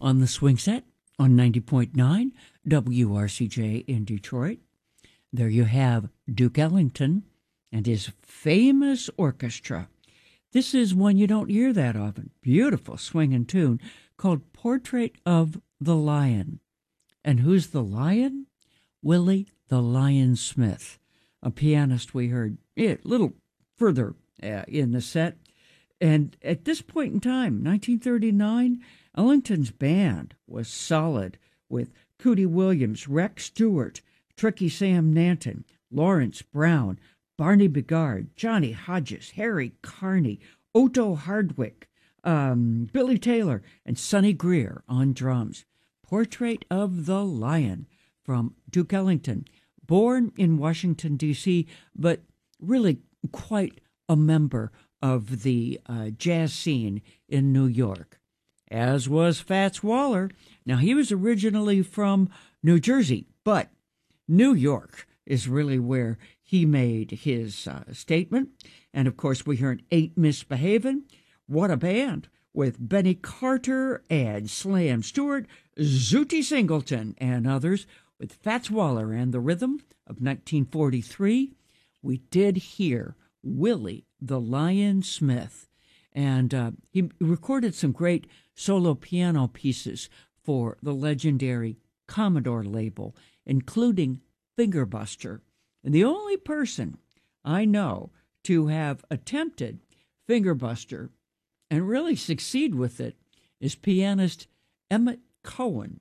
on the swing set on 90.9 WRCJ in Detroit. There you have Duke Ellington and his famous orchestra. This is one you don't hear that often. Beautiful swinging tune called Portrait of the Lion. And who's the lion? Willie the Lion Smith, a pianist we heard a little further in the set. And at this point in time, 1939, Ellington's band was solid with Cootie Williams, Rex Stewart, Tricky Sam Nanton, Lawrence Brown, Barney Bigard, Johnny Hodges, Harry Carney, Otto Hardwick, Billy Taylor, and Sonny Greer on drums. Portrait of the Lion from Duke Ellington, born in Washington, D.C., but really quite a member of the jazz scene in New York, as was Fats Waller. Now, he was originally from New Jersey, but New York is really where he made his statement. And, of course, we heard Ain't Misbehavin'. What a band, with Benny Carter and Slam Stewart, Zooty Singleton, and others, with Fats Waller and the rhythm of 1943. We did hear Willie the Lion Smith, and he recorded some great solo piano pieces for the legendary Commodore label, including Fingerbuster. And the only person I know to have attempted Fingerbuster and really succeed with it is pianist Emmett Cohen.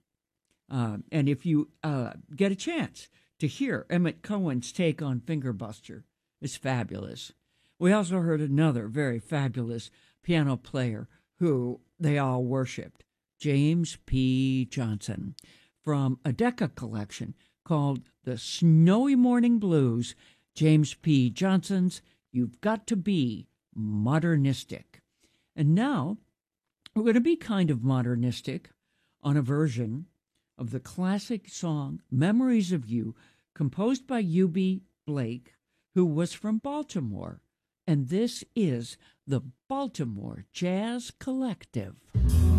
And if you get a chance to hear Emmett Cohen's take on Fingerbuster, it's fabulous. We also heard another very fabulous piano player who they all worshipped, James P. Johnson, from a Decca collection called The Snowy Morning Blues, James P. Johnson's You've Got to Be Modernistic. And now we're going to be kind of modernistic on a version of the classic song Memories of You, composed by Eubie Blake, who was from Baltimore. And this is the Baltimore Jazz Collective.